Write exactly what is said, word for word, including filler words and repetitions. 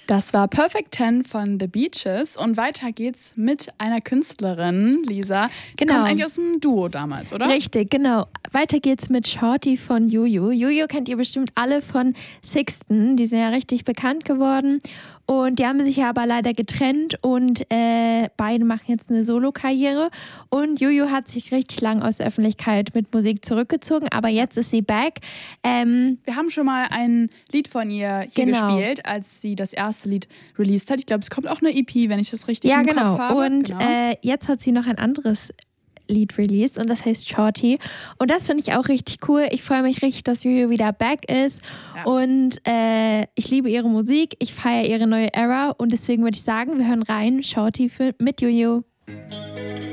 Das war Perfect Ten von The Beaches und weiter geht's mit einer Künstlerin, Lisa. Die Genau. kommt eigentlich aus dem Duo damals, oder? Richtig, genau. Weiter geht's mit Shorty von Juju. Juju kennt ihr bestimmt alle von Sixten. Die sind ja richtig bekannt geworden. Und die haben sich ja aber leider getrennt und äh, beide machen jetzt eine Solo-Karriere. Und Juju hat sich richtig lang aus der Öffentlichkeit mit Musik zurückgezogen, aber jetzt ist sie back. Ähm, Wir haben schon mal ein Lied von ihr hier Genau. gespielt, als sie das erste Lied released hat. Ich glaube, es kommt auch eine E P, wenn ich das richtig ja, im genau. Kopf habe. Und genau. Äh, jetzt hat sie noch ein anderes Lied released und das heißt Shorty. Und das finde ich auch richtig cool. Ich freue mich richtig, dass Juju wieder back ist. Ja. Und äh, ich liebe ihre Musik. Ich feiere ihre neue Era. Und deswegen würde ich sagen, wir hören rein. Shorty für, mit Juju.